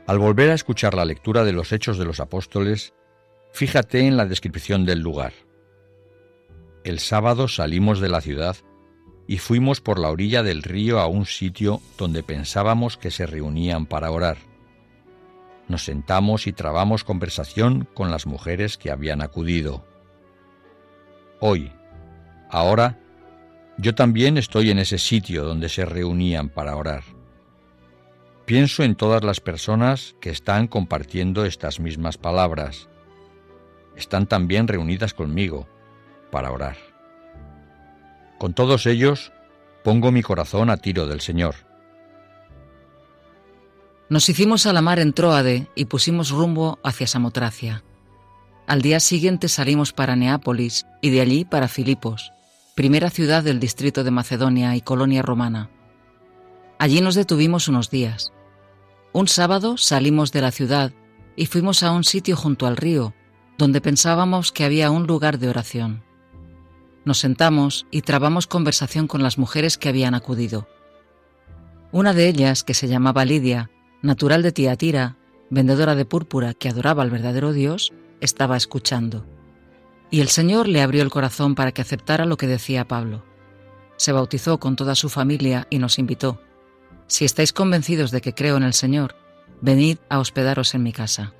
Al volver a escuchar la lectura de los Hechos de los Apóstoles, fíjate en la descripción del lugar. El sábado salimos de la ciudad y fuimos por la orilla del río a un sitio donde pensábamos que se reunían para orar. Nos sentamos y trabamos conversación con las mujeres que habían acudido. Hoy, ahora, yo también estoy en ese sitio donde se reunían para orar. Pienso en todas las personas que están compartiendo estas mismas palabras. Están también reunidas conmigo para orar. Con todos ellos, pongo mi corazón a tiro del Señor. Nos hicimos a la mar en Tróade y pusimos rumbo hacia Samotracia. Al día siguiente salimos para Neápolis y de allí para Filipos, primera ciudad del distrito de Macedonia y colonia romana. Allí nos detuvimos unos días. Un sábado salimos de la ciudad y fuimos a un sitio junto al río, donde pensábamos que había un lugar de oración. Nos sentamos y trabamos conversación con las mujeres que habían acudido. Una de ellas, que se llamaba Lidia, natural de Tiatira, vendedora de púrpura que adoraba al verdadero Dios, estaba escuchando. Y el Señor le abrió el corazón para que aceptara lo que decía Pablo. Se bautizó con toda su familia y nos invitó: si estáis convencidos de que creo en el Señor, venid a hospedaros en mi casa.